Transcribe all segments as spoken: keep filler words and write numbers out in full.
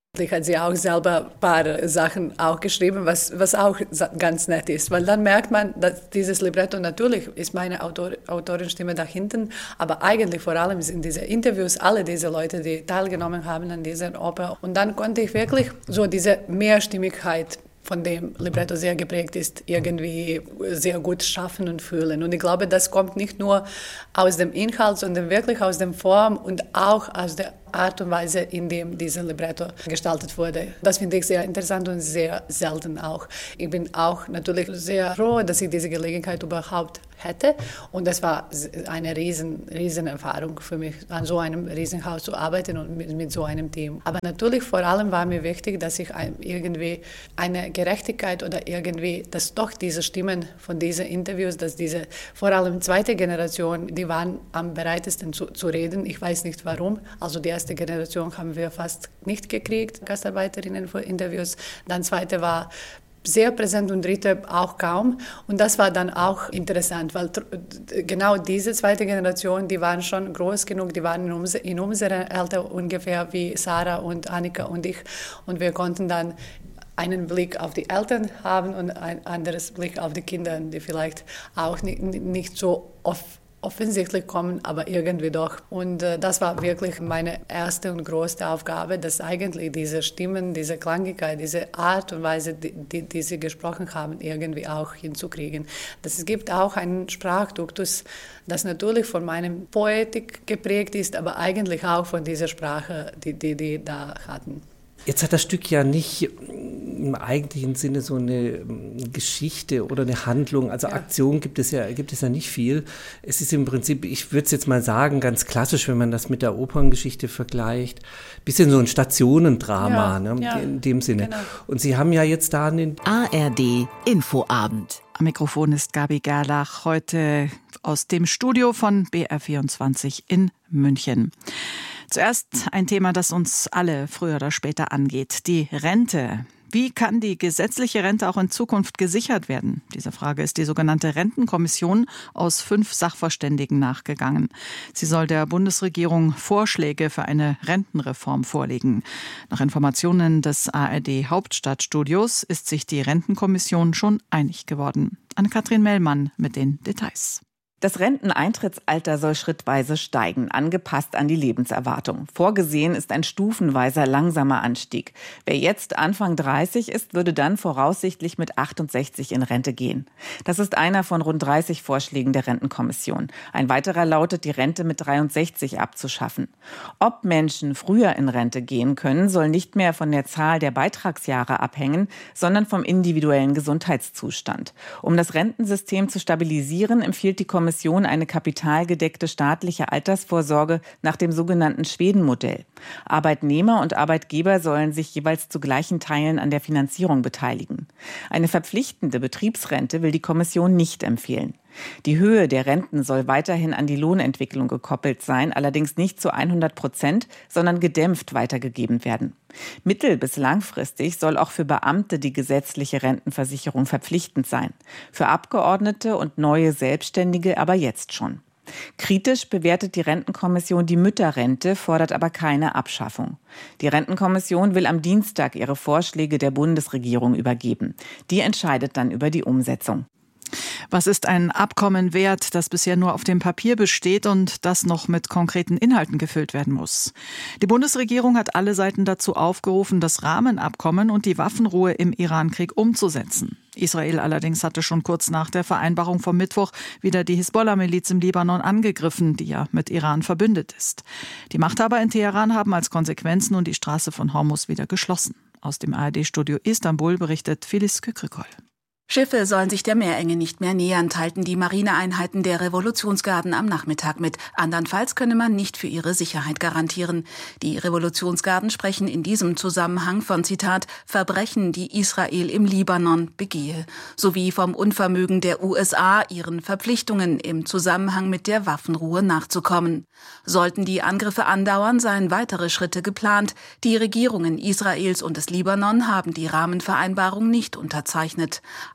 Ich hat sie auch selber ein paar Sachen auch geschrieben, was, was auch ganz nett ist, weil dann merkt man, dass dieses Libretto natürlich ist meine Autor, Autorenstimme da hinten, aber eigentlich vor allem sind diese Interviews alle diese Leute, die teilgenommen haben an dieser Oper. Und dann konnte ich wirklich so diese Mehrstimmigkeit, von dem Libretto sehr geprägt ist, irgendwie sehr gut schaffen und fühlen. Und ich glaube, das kommt nicht nur aus dem Inhalt, sondern wirklich aus der Form und auch aus der Art und Weise, in dem dieser Libretto gestaltet wurde. Das finde ich sehr interessant und sehr selten auch. Ich bin auch natürlich sehr froh, dass ich diese Gelegenheit überhaupt hätte. Und das war eine riesen, riesen Erfahrung für mich, an so einem Riesenhaus zu arbeiten und mit, mit so einem Team. Aber natürlich vor allem war mir wichtig, dass ich irgendwie eine Gerechtigkeit oder irgendwie, dass doch diese Stimmen von diesen Interviews, dass diese vor allem zweite Generation, die waren am bereitesten zu, zu reden. Ich weiß nicht warum. Also die erste Generation haben wir fast nicht gekriegt, Gastarbeiterinnen für Interviews. Dann zweite war sehr präsent und dritte auch kaum. Und das war dann auch interessant, weil genau diese zweite Generation, die waren schon groß genug, die waren in, uns, in unserer Alter ungefähr wie Sarah und Annika und ich. Und wir konnten dann einen Blick auf die Eltern haben und ein anderes Blick auf die Kinder, die vielleicht auch nicht, nicht so oft offensichtlich kommen, aber irgendwie doch. Und äh, das war wirklich meine erste und größte Aufgabe, dass eigentlich diese Stimmen, diese Klangigkeit, diese Art und Weise, die, die, die sie gesprochen haben, irgendwie auch hinzukriegen. Dass es gibt auch einen Sprachduktus, das natürlich von meinem Poetik geprägt ist, aber eigentlich auch von dieser Sprache, die die, die da hatten. Jetzt hat das Stück ja nicht im eigentlichen Sinne so eine Geschichte oder eine Handlung, also ja. Aktion gibt es ja gibt es ja nicht viel. Es ist im Prinzip, ich würde es jetzt mal sagen, ganz klassisch, wenn man das mit der Operngeschichte vergleicht, bisschen so ein Stationendrama, ja, ne, ja, in dem Sinne. Genau. Und Sie haben ja jetzt da einen A R D Infoabend. Am Mikrofon ist Gabi Gerlach, heute aus dem Studio von B R vierundzwanzig in München. Zuerst ein Thema, das uns alle früher oder später angeht, die Rente. Wie kann die gesetzliche Rente auch in Zukunft gesichert werden? Dieser Frage ist die sogenannte Rentenkommission aus fünf Sachverständigen nachgegangen. Sie soll der Bundesregierung Vorschläge für eine Rentenreform vorlegen. Nach Informationen des A R D Hauptstadtstudios ist sich die Rentenkommission schon einig geworden. Anne-Kathrin Mellmann mit den Details. Das Renteneintrittsalter soll schrittweise steigen, angepasst an die Lebenserwartung. Vorgesehen ist ein stufenweiser langsamer Anstieg. Wer jetzt Anfang dreißig ist, würde dann voraussichtlich mit achtundsechzig in Rente gehen. Das ist einer von rund dreißig Vorschlägen der Rentenkommission. Ein weiterer lautet, die Rente mit dreiundsechzig abzuschaffen. Ob Menschen früher in Rente gehen können, soll nicht mehr von der Zahl der Beitragsjahre abhängen, sondern vom individuellen Gesundheitszustand. Um das Rentensystem zu stabilisieren, empfiehlt die Kommission eine kapitalgedeckte staatliche Altersvorsorge nach dem sogenannten Schweden-Modell. Arbeitnehmer und Arbeitgeber sollen sich jeweils zu gleichen Teilen an der Finanzierung beteiligen. Eine verpflichtende Betriebsrente will die Kommission nicht empfehlen. Die Höhe der Renten soll weiterhin an die Lohnentwicklung gekoppelt sein, allerdings nicht zu hundert Prozent, sondern gedämpft weitergegeben werden. Mittel- bis langfristig soll auch für Beamte die gesetzliche Rentenversicherung verpflichtend sein. Für Abgeordnete und neue Selbstständige aber jetzt schon. Kritisch bewertet die Rentenkommission die Mütterrente, fordert aber keine Abschaffung. Die Rentenkommission will am Dienstag ihre Vorschläge der Bundesregierung übergeben. Die entscheidet dann über die Umsetzung. Was ist ein Abkommen wert, das bisher nur auf dem Papier besteht und das noch mit konkreten Inhalten gefüllt werden muss? Die Bundesregierung hat alle Seiten dazu aufgerufen, das Rahmenabkommen und die Waffenruhe im Irankrieg umzusetzen. Israel allerdings hatte schon kurz nach der Vereinbarung vom Mittwoch wieder die Hisbollah-Miliz im Libanon angegriffen, die ja mit Iran verbündet ist. Die Machthaber in Teheran haben als Konsequenz nun die Straße von Hormuz wieder geschlossen. Aus dem A R D-Studio Istanbul berichtet Filiz Kükrikol. Schiffe sollen sich der Meerenge nicht mehr nähern, teilten die Marineeinheiten der Revolutionsgarden am Nachmittag mit. Andernfalls könne man nicht für ihre Sicherheit garantieren. Die Revolutionsgarden sprechen in diesem Zusammenhang von, Zitat, Verbrechen, die Israel im Libanon begehe, sowie vom Unvermögen der U S A, ihren Verpflichtungen im Zusammenhang mit der Waffenruhe nachzukommen. Sollten die Angriffe andauern, seien weitere Schritte geplant. Die Regierungen Israels und des Libanon haben die Rahmenvereinbarung nicht unterzeichnet.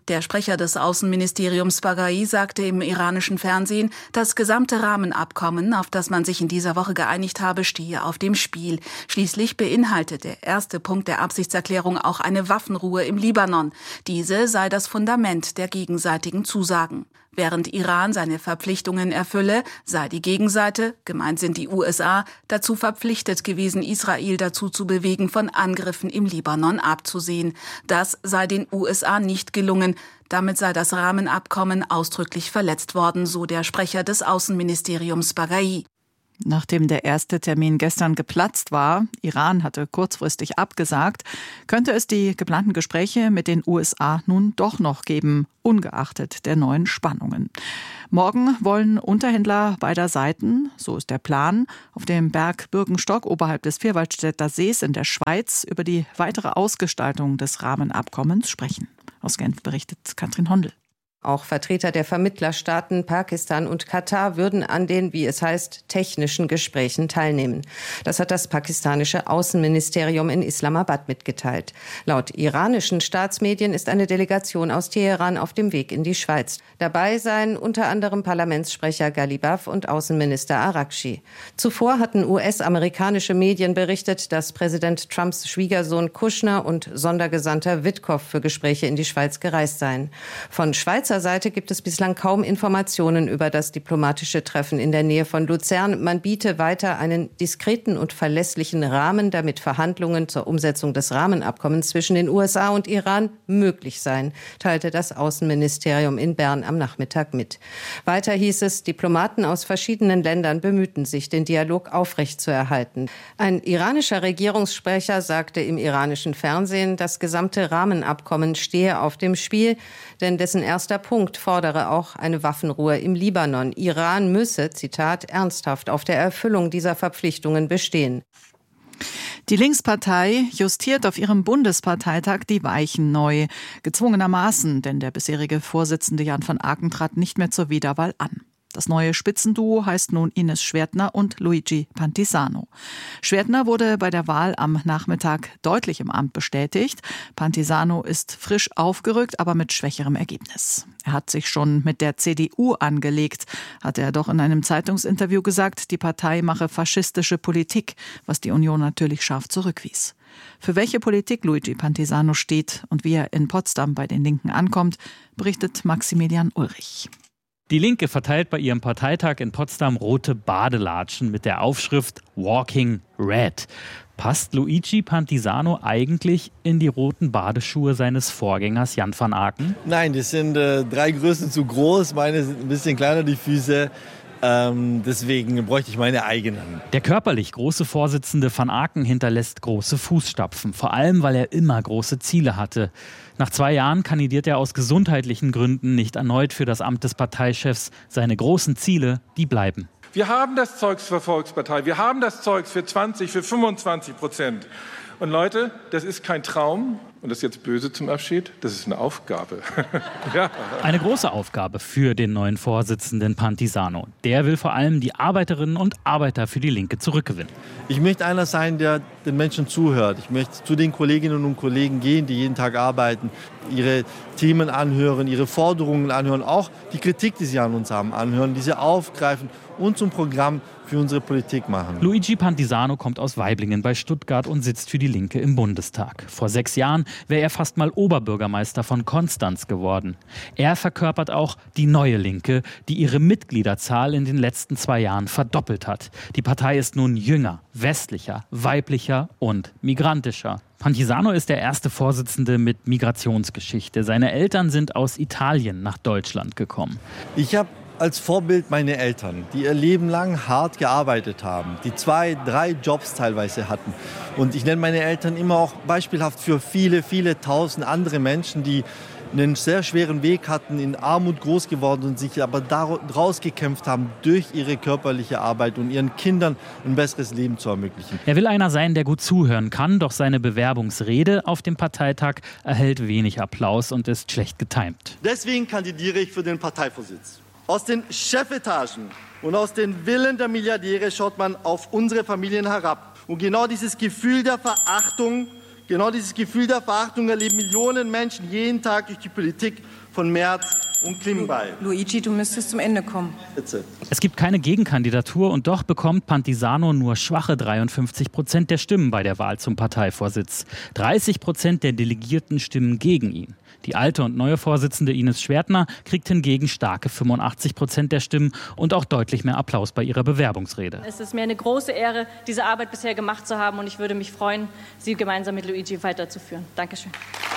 Der Sprecher des Außenministeriums Baghai sagte im iranischen Fernsehen, das gesamte Rahmenabkommen, auf das man sich in dieser Woche geeinigt habe, stehe auf dem Spiel. Schließlich beinhalte der erste Punkt der Absichtserklärung auch eine Waffenruhe im Libanon. Diese sei das Fundament der gegenseitigen Zusagen. Während Iran seine Verpflichtungen erfülle, sei die Gegenseite, gemeint sind die U S A, dazu verpflichtet gewesen, Israel dazu zu bewegen, von Angriffen im Libanon abzusehen. Das sei den U S A nicht gelungen. Damit sei das Rahmenabkommen ausdrücklich verletzt worden, so der Sprecher des Außenministeriums Baghai. Nachdem der erste Termin gestern geplatzt war, Iran hatte kurzfristig abgesagt, könnte es die geplanten Gespräche mit den U S A nun doch noch geben, ungeachtet der neuen Spannungen. Morgen wollen Unterhändler beider Seiten, so ist der Plan, auf dem Berg Bürgenstock oberhalb des Vierwaldstätter Sees in der Schweiz über die weitere Ausgestaltung des Rahmenabkommens sprechen. Aus Genf berichtet Katrin Hondel. Auch Vertreter der Vermittlerstaaten Pakistan und Katar würden an den, wie es heißt, technischen Gesprächen teilnehmen. Das hat das pakistanische Außenministerium in Islamabad mitgeteilt. Laut iranischen Staatsmedien ist eine Delegation aus Teheran auf dem Weg in die Schweiz. Dabei seien unter anderem Parlamentssprecher Ghalibaf und Außenminister Araghchi. Zuvor hatten U S-amerikanische Medien berichtet, dass Präsident Trumps Schwiegersohn Kushner und Sondergesandter Witkow für Gespräche in die Schweiz gereist seien. Von Schweizer Seite gibt es bislang kaum Informationen über das diplomatische Treffen in der Nähe von Luzern. Man biete weiter einen diskreten und verlässlichen Rahmen, damit Verhandlungen zur Umsetzung des Rahmenabkommens zwischen den U S A und Iran möglich seien, teilte das Außenministerium in Bern am Nachmittag mit. Weiter hieß es, Diplomaten aus verschiedenen Ländern bemühten sich, den Dialog aufrechtzuerhalten. Ein iranischer Regierungssprecher sagte im iranischen Fernsehen, das gesamte Rahmenabkommen stehe auf dem Spiel, denn dessen erster Punkt fordere auch eine Waffenruhe im Libanon. Iran müsse, Zitat, ernsthaft auf der Erfüllung dieser Verpflichtungen bestehen. Die Linkspartei justiert auf ihrem Bundesparteitag die Weichen neu. Gezwungenermaßen, denn der bisherige Vorsitzende Jan van Aken trat nicht mehr zur Wiederwahl an. Das neue Spitzenduo heißt nun Ines Schwertner und Luigi Pantisano. Schwertner wurde bei der Wahl am Nachmittag deutlich im Amt bestätigt. Pantisano ist frisch aufgerückt, aber mit schwächerem Ergebnis. Er hat sich schon mit der C D U angelegt, hatte er doch in einem Zeitungsinterview gesagt, die Partei mache faschistische Politik, was die Union natürlich scharf zurückwies. Für welche Politik Luigi Pantisano steht und wie er in Potsdam bei den Linken ankommt, berichtet Maximilian Ulrich. Die Linke verteilt bei ihrem Parteitag in Potsdam rote Badelatschen mit der Aufschrift Walking Red. Passt Luigi Pantisano eigentlich in die roten Badeschuhe seines Vorgängers Jan van Aken? Nein, die sind äh, drei Größen zu groß, meine sind ein bisschen kleiner, die Füße. Ähm, deswegen bräuchte ich meine eigenen. Der körperlich große Vorsitzende van Aken hinterlässt große Fußstapfen, vor allem weil er immer große Ziele hatte. Nach zwei Jahren kandidiert er aus gesundheitlichen Gründen nicht erneut für das Amt des Parteichefs. Seine großen Ziele, die bleiben. Wir haben das Zeugs für Volkspartei, wir haben das Zeugs für zwanzig, für fünfundzwanzig Prozent. Und Leute, das ist kein Traum, und das ist jetzt böse zum Abschied, das ist eine Aufgabe. Ja. Eine große Aufgabe für den neuen Vorsitzenden Pantisano. Der will vor allem die Arbeiterinnen und Arbeiter für die Linke zurückgewinnen. Ich möchte einer sein, der den Menschen zuhört. Ich möchte zu den Kolleginnen und Kollegen gehen, die jeden Tag arbeiten, ihre Themen anhören, ihre Forderungen anhören, auch die Kritik, die sie an uns haben, anhören, diese aufgreifen und zum Programm für unsere Politik machen. Luigi Pantisano kommt aus Waiblingen bei Stuttgart und sitzt für die Linke im Bundestag. Vor sechs Jahren wäre er fast mal Oberbürgermeister von Konstanz geworden. Er verkörpert auch die neue Linke, die ihre Mitgliederzahl in den letzten zwei Jahren verdoppelt hat. Die Partei ist nun jünger, westlicher, weiblicher und migrantischer. Pantisano ist der erste Vorsitzende mit Migrationsgeschichte. Seine Eltern sind aus Italien nach Deutschland gekommen. Ich habe als Vorbild meine Eltern, die ihr Leben lang hart gearbeitet haben, die zwei, drei Jobs teilweise hatten. Und ich nenne meine Eltern immer auch beispielhaft für viele, viele tausend andere Menschen, die einen sehr schweren Weg hatten, in Armut groß geworden und sich aber daraus gekämpft haben, durch ihre körperliche Arbeit und ihren Kindern ein besseres Leben zu ermöglichen. Er will einer sein, der gut zuhören kann, doch seine Bewerbungsrede auf dem Parteitag erhält wenig Applaus und ist schlecht getimt. Deswegen kandidiere ich für den Parteivorsitz. Aus den Chefetagen und aus den Villen der Milliardäre schaut man auf unsere Familien herab. Und genau dieses Gefühl der Verachtung genau dieses Gefühl der Verachtung erleben Millionen Menschen jeden Tag durch die Politik von Merz und Klingbeil. Luigi, du müsstest zum Ende kommen. Bitte. Es gibt keine Gegenkandidatur und doch bekommt Pantisano nur schwache dreiundfünfzig Prozent der Stimmen bei der Wahl zum Parteivorsitz. dreißig Prozent der Delegierten stimmen gegen ihn. Die alte und neue Vorsitzende Ines Schwertner kriegt hingegen starke fünfundachtzig Prozent der Stimmen und auch deutlich mehr Applaus bei ihrer Bewerbungsrede. Es ist mir eine große Ehre, diese Arbeit bisher gemacht zu haben und ich würde mich freuen, sie gemeinsam mit Luigi weiterzuführen. Dankeschön.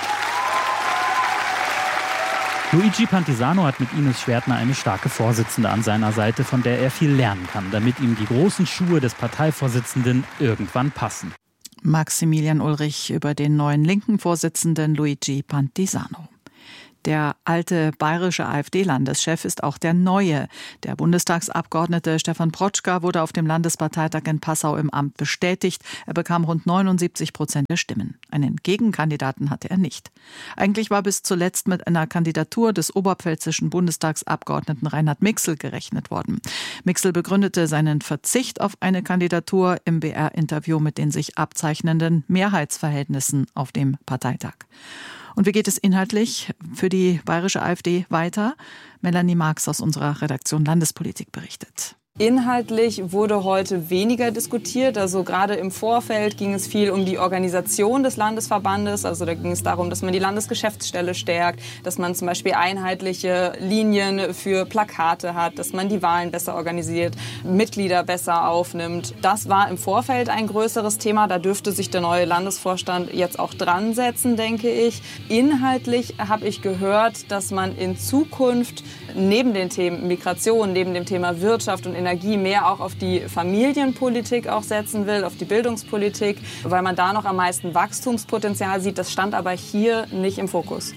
Luigi Pantisano hat mit Ines Schwertner eine starke Vorsitzende an seiner Seite, von der er viel lernen kann, damit ihm die großen Schuhe des Parteivorsitzenden irgendwann passen. Maximilian Ulrich über den neuen linken Vorsitzenden Luigi Pantisano. Der alte bayerische AfD-Landeschef ist auch der neue. Der Bundestagsabgeordnete Stefan Protschka wurde auf dem Landesparteitag in Passau im Amt bestätigt. Er bekam rund neunundsiebzig Prozent der Stimmen. Einen Gegenkandidaten hatte er nicht. Eigentlich war bis zuletzt mit einer Kandidatur des oberpfälzischen Bundestagsabgeordneten Reinhard Mixel gerechnet worden. Mixel begründete seinen Verzicht auf eine Kandidatur im B R-Interview mit den sich abzeichnenden Mehrheitsverhältnissen auf dem Parteitag. Und wie geht es inhaltlich für die bayerische AfD weiter? Melanie Marx aus unserer Redaktion Landespolitik berichtet. Inhaltlich wurde heute weniger diskutiert. Also gerade im Vorfeld ging es viel um die Organisation des Landesverbandes. Also da ging es darum, dass man die Landesgeschäftsstelle stärkt, dass man zum Beispiel einheitliche Linien für Plakate hat, dass man die Wahlen besser organisiert, Mitglieder besser aufnimmt. Das war im Vorfeld ein größeres Thema. Da dürfte sich der neue Landesvorstand jetzt auch dran setzen, denke ich. Inhaltlich habe ich gehört, dass man in Zukunft neben den Themen Migration, neben dem Thema Wirtschaft und Energie mehr auch auf die Familienpolitik auch setzen will, auf die Bildungspolitik, weil man da noch am meisten Wachstumspotenzial sieht. Das stand aber hier nicht im Fokus.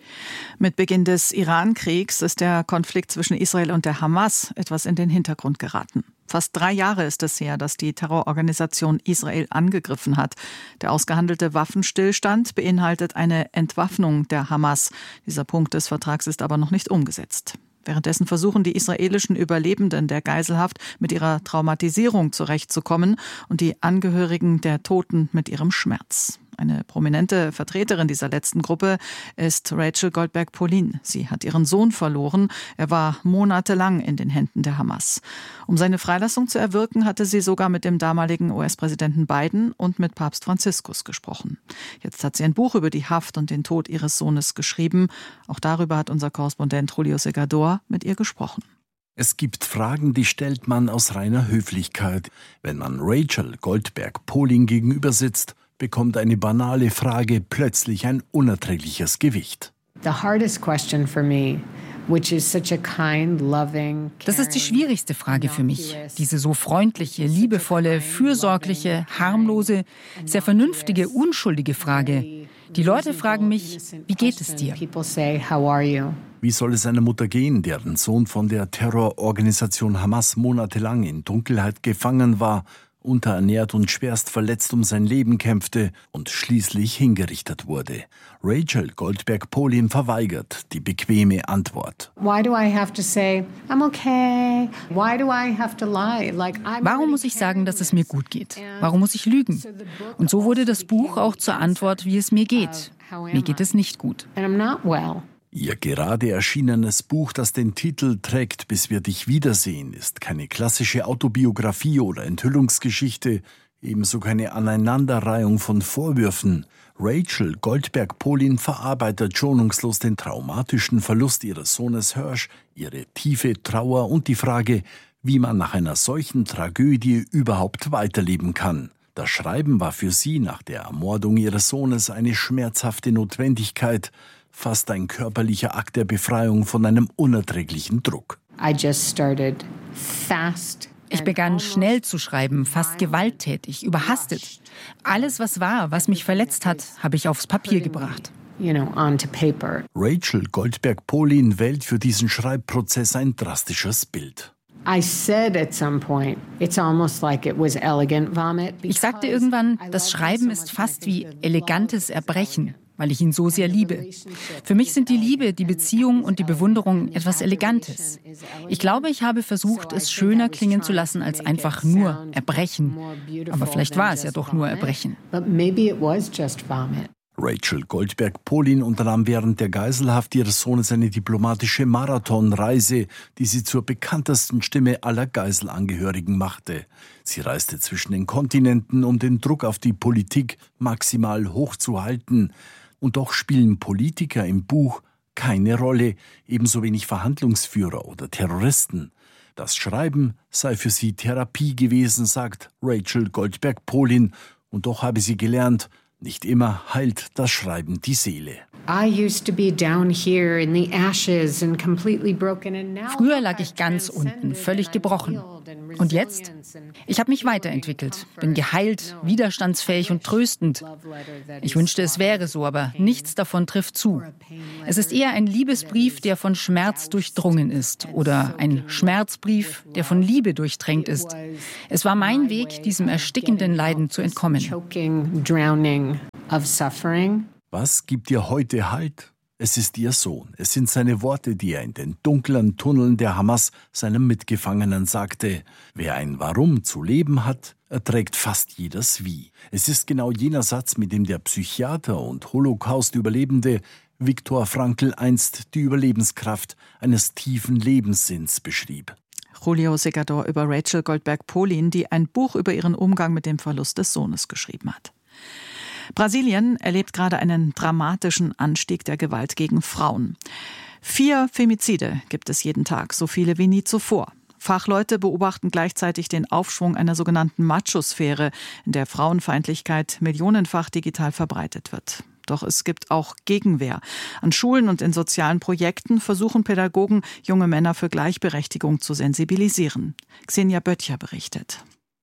Mit Beginn des Iran-Kriegs ist der Konflikt zwischen Israel und der Hamas etwas in den Hintergrund geraten. Fast drei Jahre ist es her, dass die Terrororganisation Israel angegriffen hat. Der ausgehandelte Waffenstillstand beinhaltet eine Entwaffnung der Hamas. Dieser Punkt des Vertrags ist aber noch nicht umgesetzt. Währenddessen versuchen die israelischen Überlebenden der Geiselhaft mit ihrer Traumatisierung zurechtzukommen und die Angehörigen der Toten mit ihrem Schmerz. Eine prominente Vertreterin dieser letzten Gruppe ist Rachel Goldberg-Polin. Sie hat ihren Sohn verloren. Er war monatelang in den Händen der Hamas. Um seine Freilassung zu erwirken, hatte sie sogar mit dem damaligen U S-Präsidenten Biden und mit Papst Franziskus gesprochen. Jetzt hat sie ein Buch über die Haft und den Tod ihres Sohnes geschrieben. Auch darüber hat unser Korrespondent Julio Segador mit ihr gesprochen. Es gibt Fragen, die stellt man aus reiner Höflichkeit. Wenn man Rachel Goldberg-Polin gegenüber sitzt, bekommt eine banale Frage plötzlich ein unerträgliches Gewicht. Das ist die schwierigste Frage für mich. Diese so freundliche, liebevolle, fürsorgliche, harmlose, sehr vernünftige, unschuldige Frage. Die Leute fragen mich, wie geht es dir? Wie soll es einer Mutter gehen, deren Sohn von der Terrororganisation Hamas monatelang in Dunkelheit gefangen war, unterernährt und schwerst verletzt um sein Leben kämpfte und schließlich hingerichtet wurde? Rachel Goldberg-Polin verweigert die bequeme Antwort. Warum muss ich sagen, dass es mir gut geht? Warum muss ich lügen? Und so wurde das Buch auch zur Antwort, wie es mir geht. Mir geht es nicht gut. Ihr gerade erschienenes Buch, das den Titel trägt »Bis wir dich wiedersehen«, ist keine klassische Autobiografie oder Enthüllungsgeschichte, ebenso keine Aneinanderreihung von Vorwürfen. Rachel Goldberg-Polin verarbeitet schonungslos den traumatischen Verlust ihres Sohnes Hirsch, ihre tiefe Trauer und die Frage, wie man nach einer solchen Tragödie überhaupt weiterleben kann. Das Schreiben war für sie nach der Ermordung ihres Sohnes eine schmerzhafte Notwendigkeit, fast ein körperlicher Akt der Befreiung von einem unerträglichen Druck. Ich begann schnell zu schreiben, fast gewalttätig, überhastet. Alles, was war, was mich verletzt hat, habe ich aufs Papier gebracht. Rachel Goldberg-Polin wählt für diesen Schreibprozess ein drastisches Bild. Ich sagte irgendwann, das Schreiben ist fast wie elegantes Erbrechen. weil ich ihn so sehr liebe. Für mich sind die Liebe, die Beziehung und die Bewunderung etwas Elegantes. Ich glaube, ich habe versucht, es schöner klingen zu lassen als einfach nur Erbrechen. Aber vielleicht war es ja doch nur Erbrechen. Rachel Goldberg-Polin unternahm während der Geiselhaft ihres Sohnes eine diplomatische Marathonreise, die sie zur bekanntesten Stimme aller Geiselangehörigen machte. Sie reiste zwischen den Kontinenten, um den Druck auf die Politik maximal hochzuhalten. Und doch spielen Politiker im Buch keine Rolle, ebenso wenig Verhandlungsführer oder Terroristen. Das Schreiben sei für sie Therapie gewesen, sagt Rachel Goldberg-Polin. Und doch habe sie gelernt, nicht immer heilt das Schreiben die Seele. Früher lag ich ganz unten, völlig gebrochen. Und jetzt? Ich habe mich weiterentwickelt, bin geheilt, widerstandsfähig und tröstend. Ich wünschte, es wäre so, aber nichts davon trifft zu. Es ist eher ein Liebesbrief, der von Schmerz durchdrungen ist, oder ein Schmerzbrief, der von Liebe durchtränkt ist. Es war mein Weg, diesem erstickenden Leiden zu entkommen. Was gibt dir heute Halt? Es ist ihr Sohn. Es sind seine Worte, die er in den dunklen Tunneln der Hamas seinem Mitgefangenen sagte. Wer ein Warum zu leben hat, erträgt fast jedes Wie. Es ist genau jener Satz, mit dem der Psychiater und Holocaust-Überlebende Viktor Frankl einst die Überlebenskraft eines tiefen Lebenssinns beschrieb. Julio Segador über Rachel Goldberg-Polin, die ein Buch über ihren Umgang mit dem Verlust des Sohnes geschrieben hat. Brasilien erlebt gerade einen dramatischen Anstieg der Gewalt gegen Frauen. Vier Femizide gibt es jeden Tag, so viele wie nie zuvor. Fachleute beobachten gleichzeitig den Aufschwung einer sogenannten Machosphäre, in der Frauenfeindlichkeit millionenfach digital verbreitet wird. Doch es gibt auch Gegenwehr. An Schulen und in sozialen Projekten versuchen Pädagogen, junge Männer für Gleichberechtigung zu sensibilisieren. Xenia Böttcher berichtet.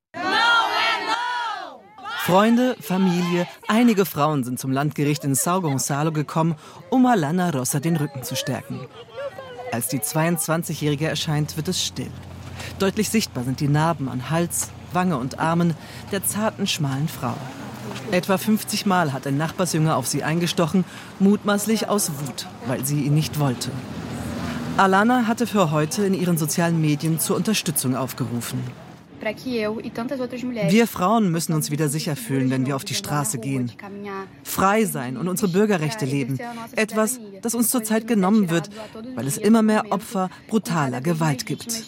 Freunde, Familie, einige Frauen sind zum Landgericht in São Gonçalo gekommen, um Alana Rosa den Rücken zu stärken. Als die zweiundzwanzigjährige erscheint, wird es still. Deutlich sichtbar sind die Narben an Hals, Wange und Armen der zarten, schmalen Frau. Etwa fünfzig Mal hat ein Nachbarsjunge auf sie eingestochen, mutmaßlich aus Wut, weil sie ihn nicht wollte. Alana hatte für heute in ihren sozialen Medien zur Unterstützung aufgerufen. Wir Frauen müssen uns wieder sicher fühlen, wenn wir auf die Straße gehen. Frei sein und unsere Bürgerrechte leben. Etwas, das uns zurzeit genommen wird, weil es immer mehr Opfer brutaler Gewalt gibt.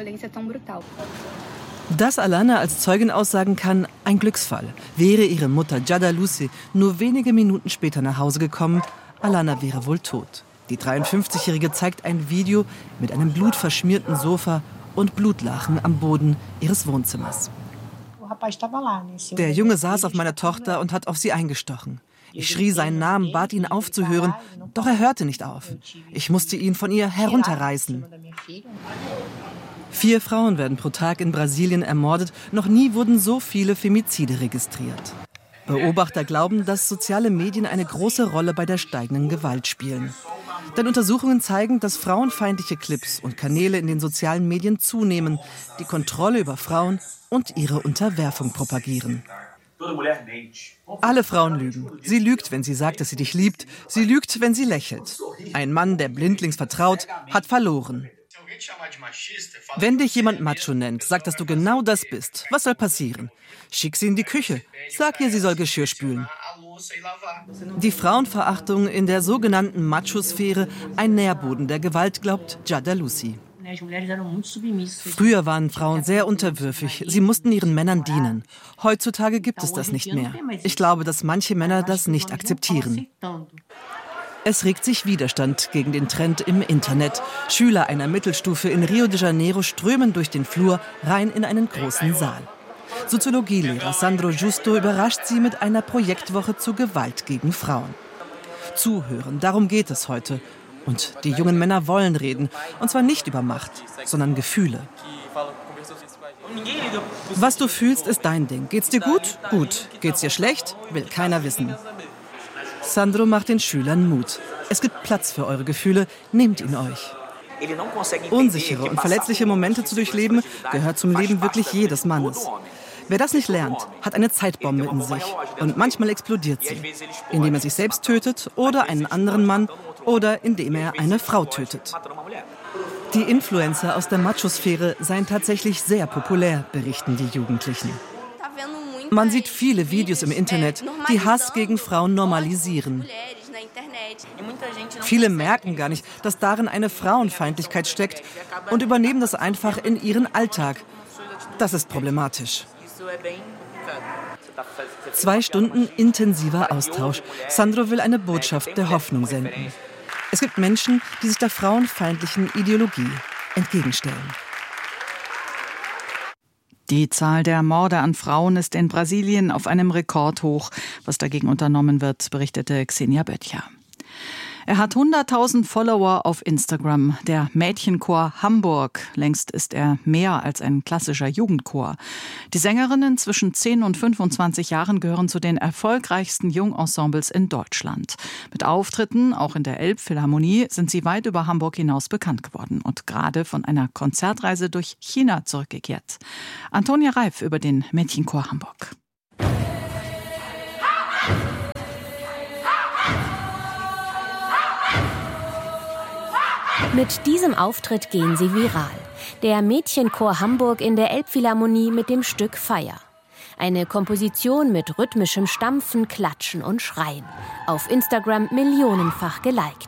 Dass Alana als Zeugin aussagen kann, ein Glücksfall. Wäre ihre Mutter Jada Lucy nur wenige Minuten später nach Hause gekommen, Alana wäre wohl tot. Die dreiundfünfzigjährige zeigt ein Video mit einem blutverschmierten Sofa und Blutlachen am Boden ihres Wohnzimmers. Der Junge saß auf meiner Tochter und hat auf sie eingestochen. Ich schrie seinen Namen, bat ihn aufzuhören, doch er hörte nicht auf. Ich musste ihn von ihr herunterreißen. Vier Frauen werden pro Tag in Brasilien ermordet. Noch nie wurden so viele Femizide registriert. Beobachter glauben, dass soziale Medien eine große Rolle bei der steigenden Gewalt spielen. Denn Untersuchungen zeigen, dass frauenfeindliche Clips und Kanäle in den sozialen Medien zunehmen, die Kontrolle über Frauen und ihre Unterwerfung propagieren. Alle Frauen lügen. Sie lügt, wenn sie sagt, dass sie dich liebt. Sie lügt, wenn sie lächelt. Ein Mann, der blindlings vertraut, hat verloren. Wenn dich jemand Macho nennt, sag, dass du genau das bist. Was soll passieren? Schick sie in die Küche. Sag ihr, sie soll Geschirr spülen. Die Frauenverachtung in der sogenannten Machosphäre, ein Nährboden der Gewalt, glaubt Jada Lucy. Früher waren Frauen sehr unterwürfig. Sie mussten ihren Männern dienen. Heutzutage gibt es das nicht mehr. Ich glaube, dass manche Männer das nicht akzeptieren. Es regt sich Widerstand gegen den Trend im Internet. Schüler einer Mittelstufe in Rio de Janeiro strömen durch den Flur rein in einen großen Saal. Soziologielehrer Sandro Justo überrascht sie mit einer Projektwoche zu Gewalt gegen Frauen. Zuhören, darum geht es heute. Und die jungen Männer wollen reden. Und zwar nicht über Macht, sondern Gefühle. Was du fühlst, ist dein Ding. Geht's dir gut? Gut. Geht's dir schlecht? Will keiner wissen. Sandro macht den Schülern Mut. Es gibt Platz für eure Gefühle, nehmt ihn euch. Unsichere und verletzliche Momente zu durchleben, gehört zum Leben wirklich jedes Mannes. Wer das nicht lernt, hat eine Zeitbombe in sich und manchmal explodiert sie, indem er sich selbst tötet oder einen anderen Mann oder indem er eine Frau tötet. Die Influencer aus der Machosphäre seien tatsächlich sehr populär, berichten die Jugendlichen. Man sieht viele Videos im Internet, die Hass gegen Frauen normalisieren. Viele merken gar nicht, dass darin eine Frauenfeindlichkeit steckt und übernehmen das einfach in ihren Alltag. Das ist problematisch. Zwei Stunden intensiver Austausch. Sandro will eine Botschaft der Hoffnung senden. Es gibt Menschen, die sich der frauenfeindlichen Ideologie entgegenstellen. Die Zahl der Morde an Frauen ist in Brasilien auf einem Rekordhoch. Was dagegen unternommen wird, berichtete Xenia Böttcher. Er hat hunderttausend Follower auf Instagram, der Mädchenchor Hamburg. Längst ist er mehr als ein klassischer Jugendchor. Die Sängerinnen zwischen zehn und fünfundzwanzig Jahren gehören zu den erfolgreichsten Jungensembles in Deutschland. Mit Auftritten, auch in der Elbphilharmonie, sind sie weit über Hamburg hinaus bekannt geworden und gerade von einer Konzertreise durch China zurückgekehrt. Antonia Reif über den Mädchenchor Hamburg. Mit diesem Auftritt gehen sie viral. Der Mädchenchor Hamburg in der Elbphilharmonie mit dem Stück Feier. Eine Komposition mit rhythmischem Stampfen, Klatschen und Schreien. Auf Instagram millionenfach geliked.